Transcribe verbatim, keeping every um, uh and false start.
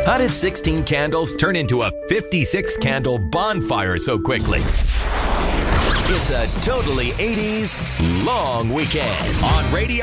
How did sixteen candles turn into a fifty-six candle bonfire so quickly? It's a totally eighties long weekend on Radio